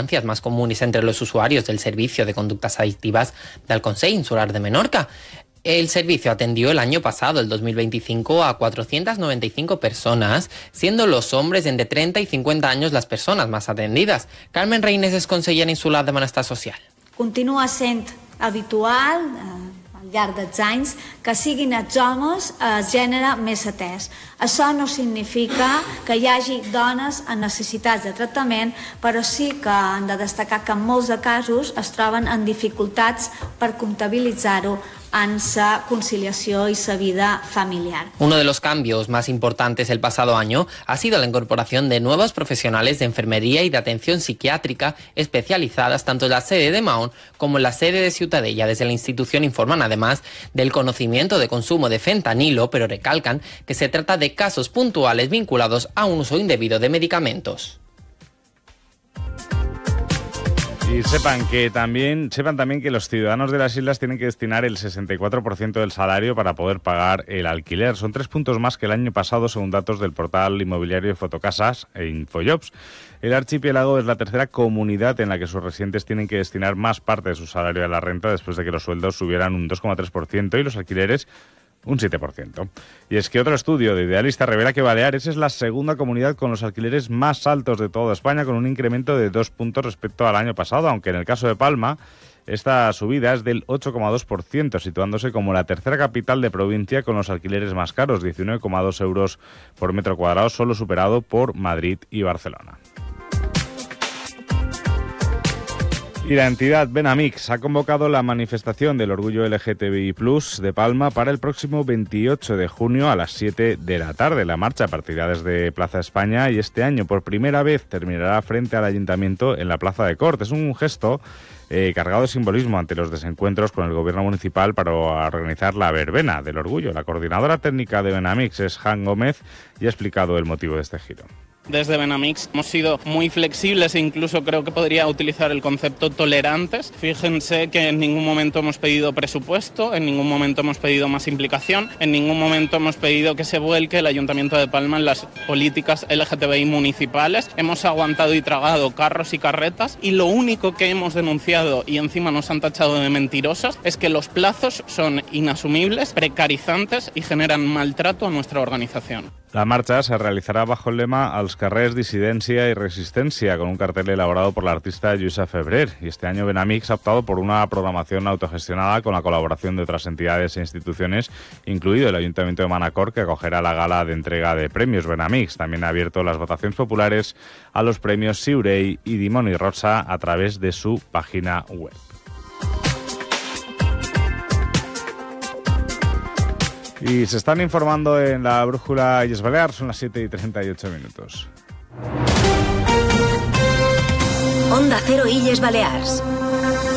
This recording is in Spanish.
sustancias más comunes entre los usuarios del servicio de conductas adictivas del Consell Insular de Menorca. El servicio atendió el año pasado, el 2025, a 495 personas, siendo los hombres entre 30 y 50 años las persones més atendides. Carmen Reines és consellera insular de Benestar Social. Continua sent habitual, al llarg dels anys, que siguin els homes el gènere més atès. Això no significa que hi hagi dones amb necessitats de tractament, però sí que han de destacar que en molts de casos es troben en dificultats per comptabilitzar-ho en sa conciliación y sa vida familiar. Uno de los cambios más importantes el pasado año ha sido la incorporación de nuevos profesionales de enfermería y de atención psiquiátrica especializadas tanto en la sede de Mahón como en la sede de Ciutadella. Desde la institución informan además del conocimiento de consumo de fentanilo, pero recalcan que se trata de casos puntuales vinculados a un uso indebido de medicamentos. Y sepan también que los ciudadanos de las islas tienen que destinar el 64% del salario para poder pagar el alquiler. Son 3 puntos más que el año pasado, según datos del portal inmobiliario Fotocasas e Infojobs. El archipiélago es la tercera comunidad en la que sus residentes tienen que destinar más parte de su salario a la renta después de que los sueldos subieran un 2,3% y los alquileres un 7%. Y es que otro estudio de Idealista revela que Baleares es la segunda comunidad con los alquileres más altos de toda España, con un incremento de 2 puntos respecto al año pasado, aunque en el caso de Palma esta subida es del 8,2%, situándose como la tercera capital de provincia con los alquileres más caros, 19,2 euros por metro cuadrado, solo superado por Madrid y Barcelona. Y la entidad Benamix ha convocado la manifestación del orgullo LGTBI+ de Palma para el próximo 28 de junio a las 7 de la tarde. La marcha partirá desde Plaza España y este año por primera vez terminará frente al Ayuntamiento en la Plaza de Cort. Es un gesto cargado de simbolismo ante los desencuentros con el gobierno municipal para organizar la verbena del orgullo. La coordinadora técnica de Benamix es Han Gómez y ha explicado el motivo de este giro. Desde Benamix hemos sido muy flexibles e incluso creo que podría utilizar el concepto tolerantes. Fíjense que en ningún momento hemos pedido presupuesto, en ningún momento hemos pedido más implicación, en ningún momento hemos pedido que se vuelque el Ayuntamiento de Palma en las políticas LGTBI municipales. Hemos aguantado y tragado carros y carretas y lo único que hemos denunciado y encima nos han tachado de mentirosas es que los plazos son inasumibles, precarizantes y generan maltrato a nuestra organización. La marcha se realizará bajo el lema "Als carrers, disidencia y resistencia", con un cartel elaborado por la artista Lluïsa Febrer. Y este año Benamix ha optado por una programación autogestionada con la colaboración de otras entidades e instituciones, incluido el Ayuntamiento de Manacor, que acogerá la gala de entrega de premios Benamix. También ha abierto las votaciones populares a los premios Siurey y Dimoni Rosa a través de su página web. Y se están informando en la Brújula Illes Balears, son las 7:38 minutos. Onda Cero Illes Balears.